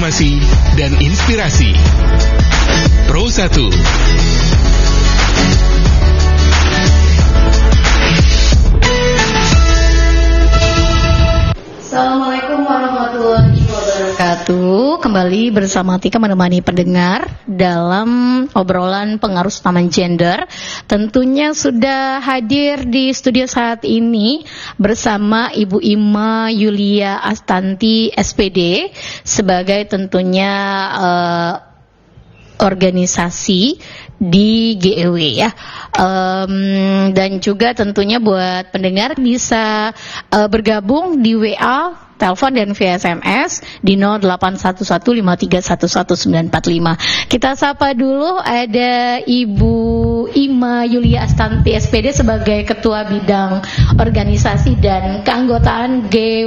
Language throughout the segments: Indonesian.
informasi dan inspirasi. Pro 1. Assalamualaikum warahmatullahi wabarakatuh. Kembali bersama Tika menemani pendengar dalam obrolan pengaruh utama gender. Tentunya sudah hadir di studio saat ini bersama Ibu Ima Yulia Astanti SPD sebagai tentunya organisasi di GEW ya, dan juga tentunya buat pendengar bisa bergabung di WA, telepon dan via SMS di 0811531145. Kita sapa dulu, ada Ibu Ima Yulia Astanti SPD sebagai Ketua Bidang Organisasi dan Keanggotaan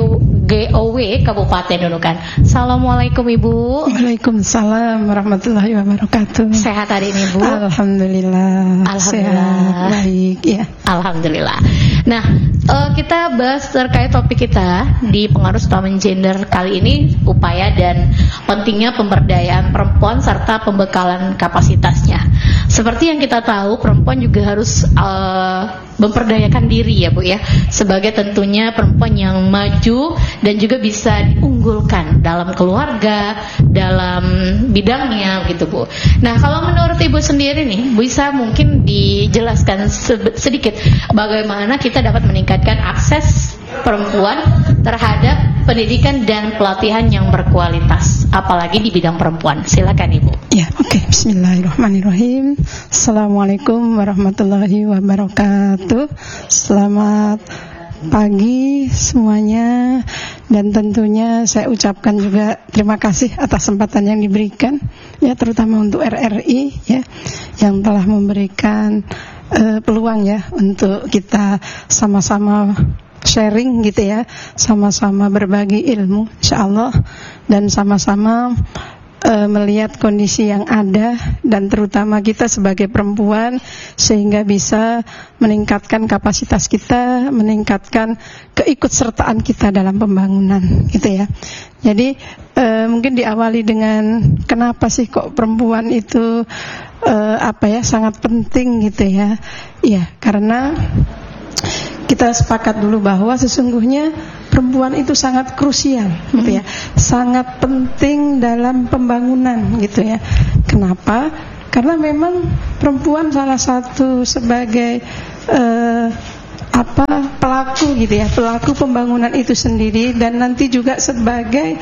GOW Kabupaten Nunukan. Assalamualaikum Ibu. Waalaikumsalam warahmatullahi wabarakatuh. Sehat hari ini Bu? Alhamdulillah. Sehat, baik ya. Alhamdulillah. Nah, kita bahas terkait topik kita di pengaruh utama gender kali ini, upaya dan pentingnya pemberdayaan perempuan serta pembekalan kapasitasnya. Seperti yang kita tahu, perempuan juga harus memperdayakan diri ya Bu ya, sebagai tentunya perempuan yang maju dan juga bisa diunggulkan dalam keluarga, dalam bidangnya gitu Bu. Nah, kalau menurut Ibu sendiri nih, bisa mungkin dijelaskan sedikit bagaimana kita dapat meningkatkan akses perempuan terhadap pendidikan dan pelatihan yang berkualitas, apalagi di bidang perempuan. Silakan Ibu. Ya, oke. Bismillahirrahmanirrahim. Assalamualaikum warahmatullahi wabarakatuh. Selamat pagi semuanya, dan tentunya saya ucapkan juga terima kasih atas kesempatan yang diberikan ya, terutama untuk RRI ya, yang telah memberikan peluang ya untuk kita sama-sama sharing gitu ya, sama-sama berbagi ilmu insyaallah, dan sama-sama melihat kondisi yang ada, dan terutama kita sebagai perempuan sehingga bisa meningkatkan kapasitas kita, meningkatkan keikutsertaan kita dalam pembangunan gitu ya. Jadi mungkin diawali dengan kenapa sih kok perempuan itu sangat penting gitu ya. Iya, karena kita sepakat dulu bahwa sesungguhnya perempuan itu sangat krusial gitu ya, sangat penting dalam pembangunan gitu ya. Kenapa? Karena memang perempuan salah satu sebagai pelaku gitu ya, pelaku pembangunan itu sendiri, dan nanti juga sebagai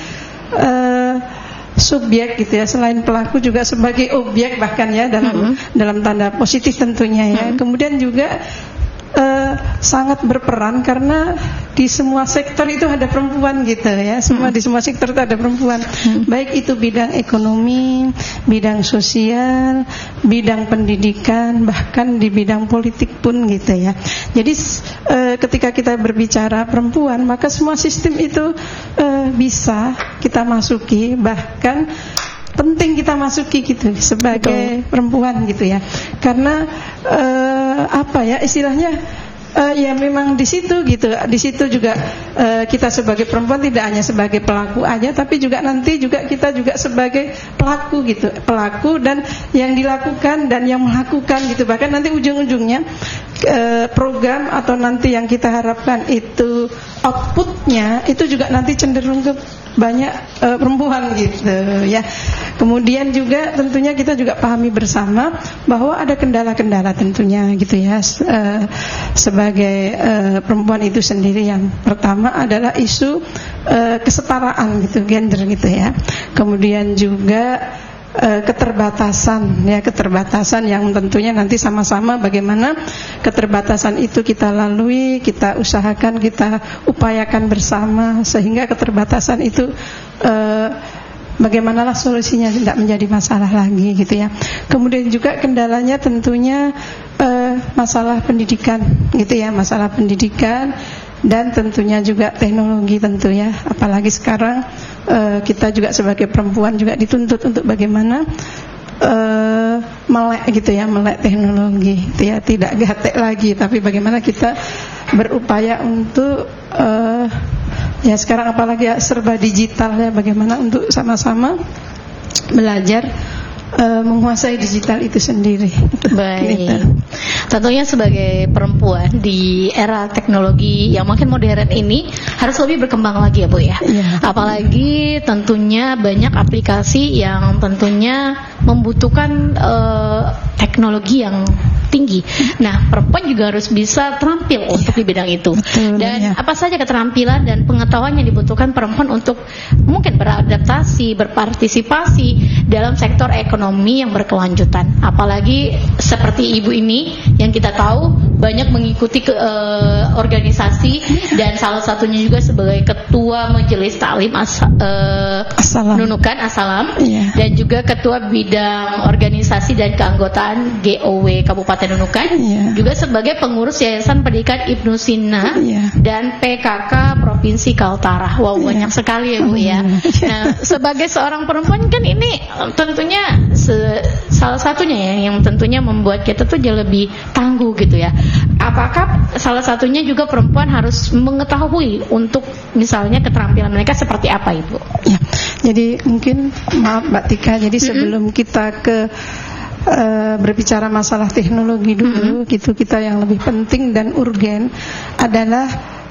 subjek gitu ya, selain pelaku juga sebagai objek bahkan ya, dalam tanda positif tentunya ya. Kemudian juga sangat berperan karena di semua sektor itu ada perempuan gitu ya, di semua sektor itu ada perempuan, baik itu bidang ekonomi, bidang sosial, bidang pendidikan, bahkan di bidang politik pun gitu ya. Jadi ketika kita berbicara perempuan, maka semua sistem itu bisa kita masuki, bahkan penting kita masuki gitu sebagai perempuan gitu ya. Karena istilahnya ya memang di situ gitu. Di situ juga kita sebagai perempuan tidak hanya sebagai pelaku aja, tapi juga nanti juga kita juga sebagai pelaku gitu. Pelaku dan yang dilakukan dan yang melakukan gitu. Bahkan nanti ujung-ujungnya program atau nanti yang kita harapkan itu outputnya itu juga nanti cenderung ke banyak perempuan gitu ya. Kemudian juga tentunya kita juga pahami bersama bahwa ada kendala-kendala tentunya gitu ya, sebagai perempuan itu sendiri. Yang pertama adalah isu kesetaraan gitu, gender gitu ya. Kemudian juga keterbatasan yang tentunya nanti sama-sama bagaimana keterbatasan itu kita lalui, kita usahakan, kita upayakan bersama sehingga keterbatasan itu bagaimanalah solusinya tidak menjadi masalah lagi gitu ya. Kemudian juga kendalanya tentunya masalah pendidikan gitu ya, masalah pendidikan dan tentunya juga teknologi tentu ya. Apalagi sekarang kita juga sebagai perempuan juga dituntut untuk bagaimana melek gitu ya, melek teknologi gitu ya, tidak gatek lagi, tapi bagaimana kita berupaya untuk Ya sekarang apalagi serba digital ya, bagaimana untuk sama-sama belajar menguasai digital itu sendiri. Baik. Gitu. Tentunya sebagai perempuan di era teknologi yang makin modern ini harus lebih berkembang lagi ya Bu ya. Iya. Apalagi tentunya banyak aplikasi yang tentunya membutuhkan teknologi yang tinggi. Nah, perempuan juga harus bisa terampil untuk di bidang itu. Betul, Dan ya. apa saja keterampilan dan pengetahuan yang dibutuhkan perempuan untuk mungkin beradaptasi, berpartisipasi dalam sektor ekonomi yang berkelanjutan. Apalagi seperti ibu ini yang kita tahu banyak mengikuti organisasi dan salah satunya juga sebagai ketua Majelis Taklim Assalam. Nunukan Assalam, Iya. dan juga ketua bidang organisasi dan keanggotaan GOW Kabupaten Nunukan, Iya. juga sebagai pengurus Yayasan Pendidikan Ibnu Sina, Iya. dan PKK Provinsi Kaltara. Wow, Iya. banyak sekali ya Bu ya. Nah, sebagai seorang perempuan kan ini tentunya salah satunya ya yang tentunya membuat kita tuh jauh lebih tangguh gitu ya. Apakah salah satunya juga perempuan harus mengetahui untuk misalnya keterampilan mereka seperti apa Ibu? Ya, jadi mungkin maaf Mbak Tika, jadi sebelum kita ke berbicara masalah teknologi dulu, gitu, kita yang lebih penting dan urgen adalah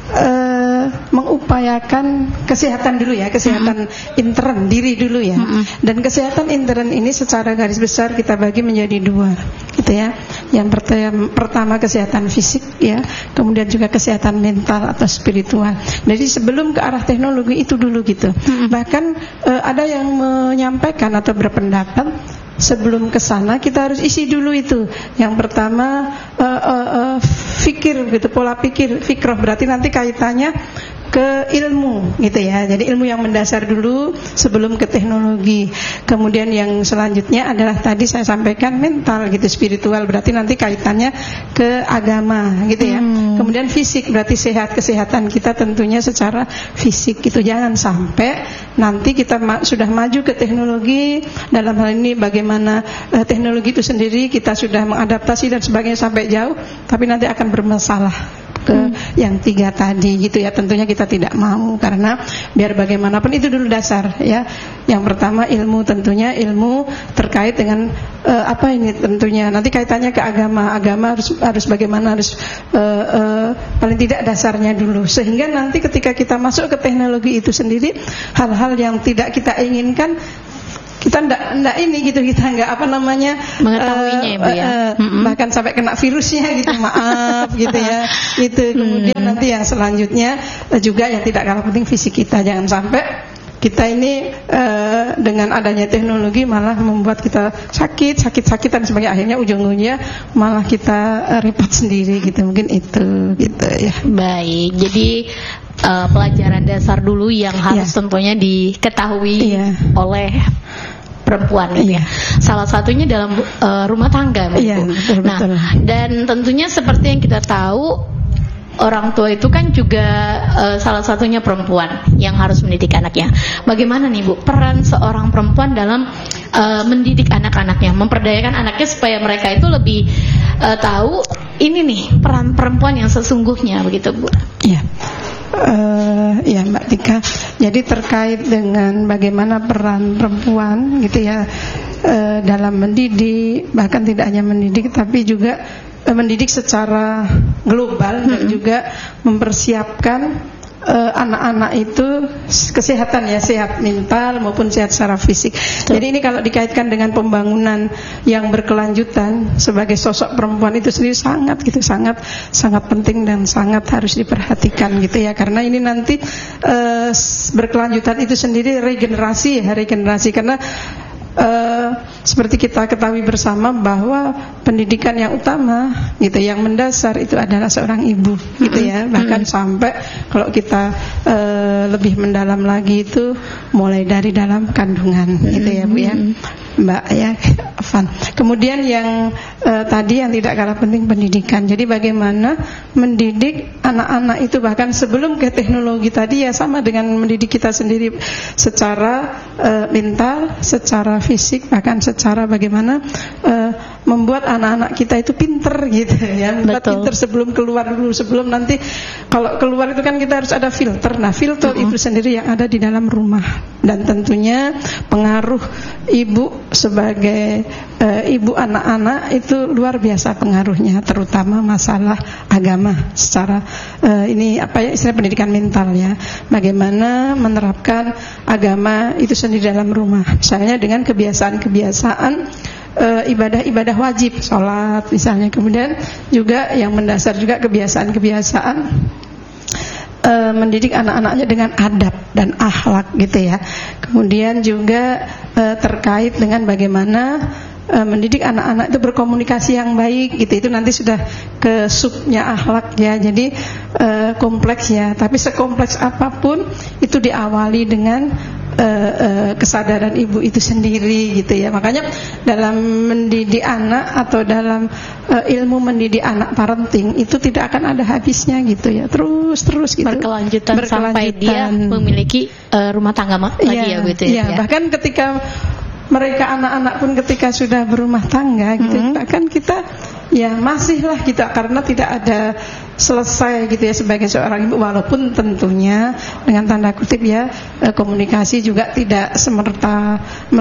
mengupayakan kesehatan dulu ya, kesehatan intern diri dulu ya. Dan kesehatan intern ini secara garis besar kita bagi menjadi dua, gitu ya. Yang pertama kesehatan fisik ya, kemudian juga kesehatan mental atau spiritual. Jadi sebelum ke arah teknologi itu dulu gitu. Bahkan ada yang menyampaikan atau berpendapat sebelum ke sana kita harus isi dulu itu. Yang pertama fikir gitu, pola pikir, fikroh, berarti nanti kaitannya ke ilmu gitu ya. Jadi ilmu yang mendasar dulu sebelum ke teknologi. Kemudian yang selanjutnya adalah tadi saya sampaikan mental gitu, spiritual, berarti nanti kaitannya ke agama gitu ya. Kemudian fisik, berarti sehat, kesehatan kita tentunya secara fisik gitu. Jangan sampai nanti kita sudah maju ke teknologi, dalam hal ini bagaimana teknologi itu sendiri kita sudah mengadaptasi dan sebagainya sampai jauh, tapi nanti akan bermasalah ke yang tiga tadi gitu ya. Tentunya kita tidak mau, karena biar bagaimanapun itu dulu dasar ya. Yang pertama ilmu, tentunya ilmu terkait dengan apa ini, tentunya nanti kaitannya ke agama. Agama harus bagaimana, harus paling tidak dasarnya dulu, sehingga nanti ketika kita masuk ke teknologi itu sendiri, hal-hal yang tidak kita inginkan kita enggak ini gitu, kita enggak apa namanya mengetahuinya Ibu ya. Bahkan sampai kena virusnya gitu, maaf gitu ya. Itu kemudian nanti yang selanjutnya juga yang tidak kalah penting fisik kita. Jangan sampai kita ini dengan adanya teknologi malah membuat kita sakit-sakitan sebagai akhirnya ujung-ujungnya malah kita repot sendiri gitu. Mungkin itu gitu ya. Baik, jadi pelajaran dasar dulu yang harus tentunya diketahui oleh perempuan gitu ya. Salah satunya dalam rumah tangga gitu. Betul. Nah, dan tentunya seperti yang kita tahu, orang tua itu kan juga salah satunya perempuan yang harus mendidik anaknya. Bagaimana nih Bu peran seorang perempuan dalam mendidik anak-anaknya, memperdayakan anaknya supaya mereka itu lebih tahu ini nih peran perempuan yang sesungguhnya begitu Bu? Iya. Ya Mbak Tika, jadi terkait dengan bagaimana peran perempuan gitu ya dalam mendidik, bahkan tidak hanya mendidik tapi juga mendidik secara global dan juga mempersiapkan anak-anak itu kesehatan ya, sehat mental maupun sehat secara fisik. Jadi ini kalau dikaitkan dengan pembangunan yang berkelanjutan sebagai sosok perempuan itu sendiri sangat penting dan sangat harus diperhatikan gitu ya, karena ini nanti berkelanjutan itu sendiri regenerasi karena seperti kita ketahui bersama bahwa pendidikan yang utama gitu, yang mendasar itu adalah seorang ibu gitu ya. Bahkan sampai kalau kita lebih mendalam lagi itu mulai dari dalam kandungan gitu ya Bu ya, Mbak ya, Van. Kemudian yang tadi yang tidak kalah penting pendidikan. Jadi bagaimana mendidik anak-anak itu bahkan sebelum ke teknologi tadi ya, sama dengan mendidik kita sendiri secara mental, secara fisik, bahkan secara bagaimana membuat anak-anak kita itu pinter gitu ya, membuat Betul. pinter sebelum keluar dulu, sebelum nanti kalau keluar itu kan kita harus ada filter. Nah, filter itu sendiri yang ada di dalam rumah, dan tentunya pengaruh ibu sebagai ibu anak-anak itu luar biasa pengaruhnya, terutama masalah agama secara ini apa ya, istilah pendidikan mental ya, bagaimana menerapkan agama itu sendiri dalam rumah, misalnya dengan kebiasaan-kebiasaan ibadah-ibadah wajib, sholat misalnya, kemudian juga yang mendasar juga kebiasaan-kebiasaan mendidik anak-anaknya dengan adab dan akhlak gitu ya. Kemudian juga terkait dengan bagaimana mendidik anak-anak itu berkomunikasi yang baik gitu. Itu nanti sudah ke subnya akhlak ya. Jadi kompleks ya, tapi sekompleks apapun itu diawali dengan kesadaran ibu itu sendiri gitu ya. Makanya dalam mendidik anak atau dalam ilmu mendidik anak parenting itu tidak akan ada habisnya gitu ya. Terus gitu. Berkelanjutan sampai dia memiliki rumah tangga lagi ya gitu ya. Bahkan ketika mereka anak-anak pun ketika sudah berumah tangga gitu, bahkan kita ya masihlah kita, karena tidak ada selesai gitu ya sebagai seorang ibu, walaupun tentunya dengan tanda kutip ya komunikasi juga tidak semerta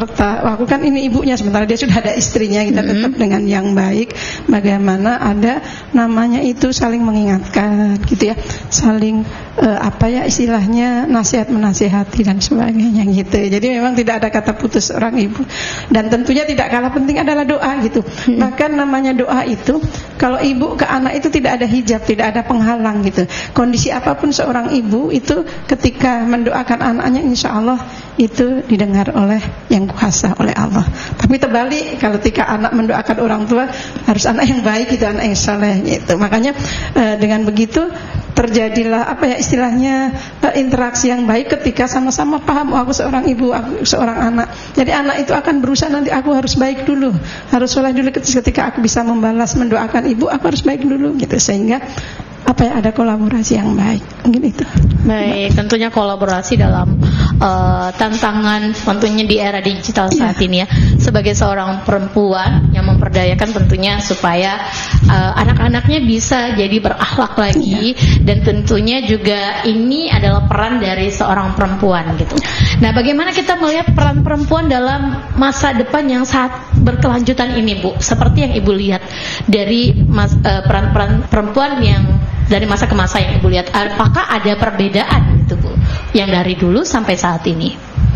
aku kan ini ibunya sementara dia sudah ada istrinya, kita tetap dengan yang baik, bagaimana ada namanya itu saling mengingatkan gitu ya, saling apa ya istilahnya nasihat menasihati dan sebagainya gitu. Jadi memang tidak ada kata putus seorang ibu, dan tentunya tidak kalah penting adalah doa gitu. Bahkan namanya doa itu kalau ibu ke anak itu tidak ada hijab, tidak ada penghalang gitu. Kondisi apapun seorang ibu itu ketika mendoakan anaknya, insya Allah itu didengar oleh yang kuasa, oleh Allah. Tapi terbalik, kalau ketika anak mendoakan orang tua harus anak yang baik gitu, anak yang saleh gitu. Makanya dengan begitu terjadilah apa ya istilahnya interaksi yang baik ketika sama-sama paham, oh aku seorang ibu, aku seorang anak. Jadi anak itu akan berusaha nanti aku harus baik dulu, harus soleh dulu, ketika aku bisa membalas mendoakan ibu, aku harus baik dulu gitu, sehingga apa ya ada kolaborasi yang baik, mungkin itu. Baik, tentunya kolaborasi dalam tantangan tentunya di era digital saat ini ya. Sebagai seorang perempuan yang memperdayakan tentunya supaya anak-anaknya bisa jadi berakhlak lagi, dan tentunya juga ini adalah peran dari seorang perempuan gitu. Nah, bagaimana kita melihat peran perempuan dalam masa depan yang saat berkelanjutan ini, Bu? Seperti yang Ibu lihat dari peran-peran perempuan yang dari masa ke masa yang Ibu lihat, apakah ada perbedaan gitu Bu, yang dari dulu sampai saat ini?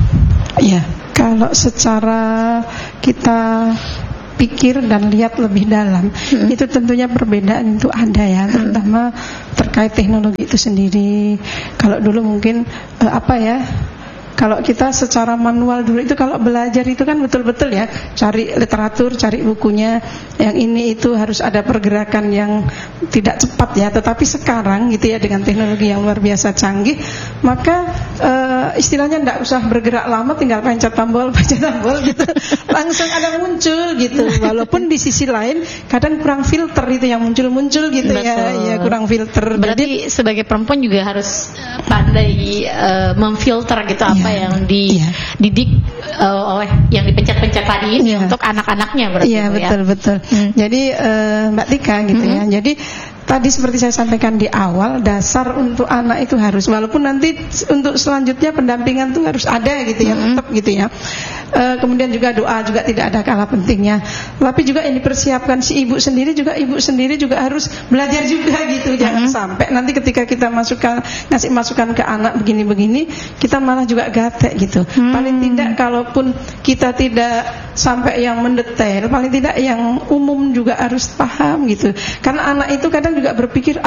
Ya, kalau secara kita pikir dan lihat lebih dalam, itu tentunya perbedaan itu ada ya, terutama terkait teknologi itu sendiri. Kalau dulu mungkin apa ya, kalau kita secara manual dulu itu kalau belajar itu kan betul-betul ya cari literatur, cari bukunya, yang ini itu harus ada pergerakan yang tidak cepat ya. Tetapi sekarang gitu ya dengan teknologi yang luar biasa canggih, maka istilahnya tidak usah bergerak lama, tinggal pencet tombol gitu langsung ada muncul gitu. Walaupun di sisi lain kadang kurang filter itu yang muncul gitu. Betul. ya kurang filter. Berarti sebagai perempuan juga harus pandai memfilter gitu apa yang dididik oleh yang dipencet-pencet tadi ini untuk anak-anaknya berarti. Iya, betul. Jadi Mbak Tika gitu ya. Jadi tadi seperti saya sampaikan di awal, dasar untuk anak itu harus, walaupun nanti untuk selanjutnya pendampingan itu harus ada gitu ya, tetap gitu ya. Kemudian juga doa juga tidak ada kalah pentingnya. Tapi juga yang dipersiapkan si ibu sendiri juga harus belajar juga gitu. Jangan sampai nanti ketika kita ngasih masukan ke anak begini-begini, kita malah juga gatek gitu. Paling tidak kalaupun kita tidak sampai yang mendetail, paling tidak yang umum juga harus paham gitu. Karena anak itu kadang juga berpikir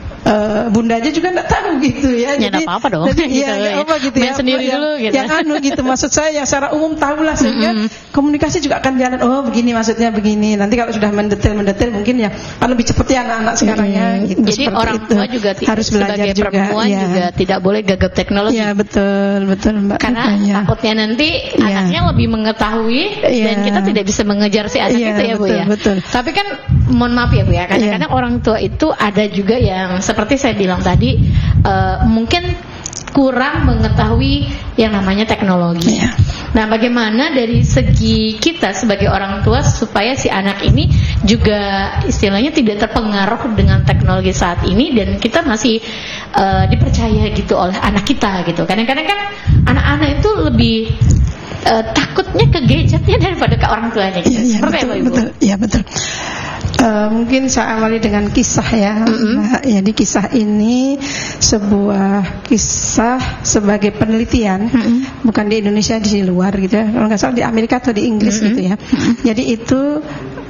bundanya juga enggak tahu gitu ya. Jadi apa-apa dong. Jadi apa gitu ya. Sendiri dulu gitu. Yang gitu maksud saya yang secara umum tahulah, sehingga komunikasi juga akan jalan. Oh, begini maksudnya begini. Nanti kalau sudah mendetail mungkin ya akan lebih cepat ya anak-anak sekarang ya gitu. Jadi orang tua juga harus belajar sebagai juga, perempuan juga tidak boleh gagap teknologi. Ya, betul Mbak. Karena takutnya nanti anaknya lebih mengetahui dan kita tidak bisa mengejar si anak itu ya Bu ya. Betul. Tapi kan mohon maaf ya Bu ya, kadang-kadang orang tua itu ada juga yang seperti saya bilang tadi, mungkin kurang mengetahui yang namanya teknologi. Nah, bagaimana dari segi kita sebagai orang tua supaya si anak ini juga istilahnya tidak terpengaruh dengan teknologi saat ini dan kita masih dipercaya gitu oleh anak kita gitu. Kadang-kadang kan anak-anak itu lebih takutnya ke gadgetnya daripada ke orang tuanya gitu. Ya, Seperti betul, apa, Ibu? betul. Ya, betul. Mungkin saya awali dengan kisah ya. Nah, jadi kisah ini sebuah kisah sebagai penelitian, bukan di Indonesia, di luar gitu ya. Kalau nggak salah di Amerika atau di Inggris gitu ya. Jadi itu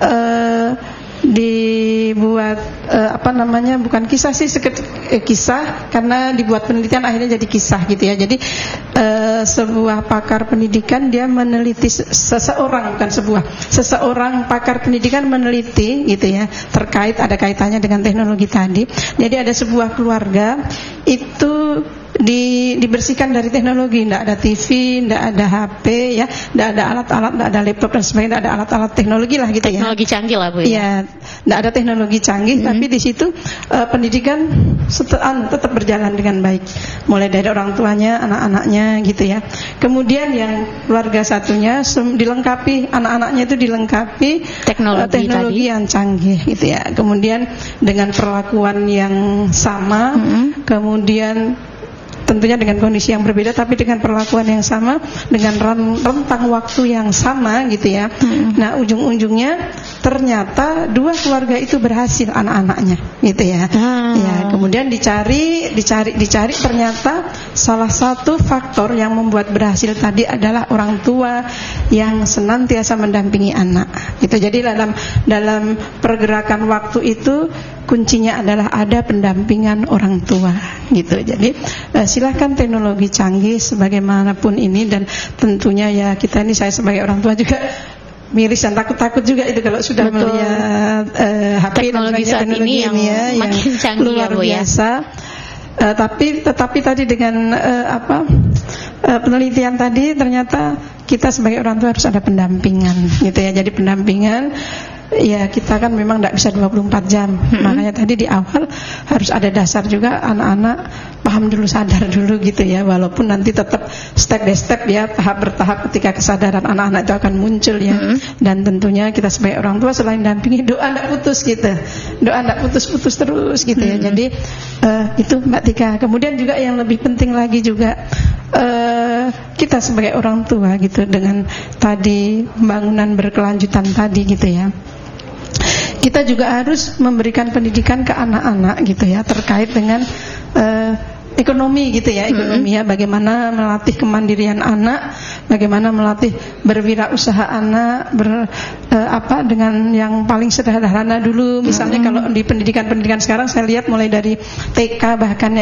dibuat bukan kisah sih, kisah karena dibuat penelitian akhirnya jadi kisah gitu ya. Jadi sebuah pakar pendidikan dia meneliti seseorang pakar pendidikan meneliti gitu ya, ada kaitannya dengan teknologi tadi. Jadi ada sebuah keluarga itu dibersihkan dari teknologi, tidak ada TV, tidak ada HP ya, tidak ada alat-alat, tidak ada laptop dan sebagainya, tidak ada alat-alat teknologi lah gitu ya. Teknologi canggih lah, Bu ya. Ya, tidak ada teknologi canggih, tapi di situ pendidikan tetap berjalan dengan baik, mulai dari orang tuanya, anak-anaknya gitu ya. Kemudian yang keluarga satunya dilengkapi, anak-anaknya itu dilengkapi teknologi yang canggih gitu ya. Kemudian dengan perlakuan yang sama, kemudian tentunya dengan kondisi yang berbeda tapi dengan perlakuan yang sama, dengan rentang waktu yang sama gitu ya. Nah, ujung-ujungnya ternyata dua keluarga itu berhasil anak-anaknya gitu ya. Ya, kemudian dicari ternyata salah satu faktor yang membuat berhasil tadi adalah orang tua yang senantiasa mendampingi anak. Gitu. Jadi dalam pergerakan waktu itu kuncinya adalah ada pendampingan orang tua gitu. Jadi silahkan teknologi canggih sebagaimanapun ini, dan tentunya ya kita ini, saya sebagai orang tua juga miris dan takut juga itu kalau sudah melihat HP teknologi saat ini yang makin canggih luar ya, Bu, biasa. Tetapi tadi dengan penelitian tadi ternyata kita sebagai orang tua harus ada pendampingan gitu ya. Jadi pendampingan ya, kita kan memang tidak bisa 24 jam. Makanya tadi di awal harus ada dasar juga, anak-anak paham dulu, sadar dulu gitu ya. Walaupun nanti tetap step by step ya, tahap bertahap ketika kesadaran anak-anak itu akan muncul ya. Dan tentunya kita sebagai orang tua selain dampingi, doa tidak putus gitu. Doa tidak putus-putus terus gitu ya. Jadi itu Mbak Tika. Kemudian juga yang lebih penting lagi juga, kita sebagai orang tua gitu, dengan tadi pembangunan berkelanjutan tadi gitu ya, kita juga harus memberikan pendidikan ke anak-anak gitu ya, terkait dengan ekonomi gitu ya, ekonomi ya, bagaimana melatih kemandirian anak, bagaimana melatih berwirausaha anak, dengan yang paling sederhana dulu. Misalnya kalau di pendidikan sekarang saya lihat mulai dari TK bahkan ya,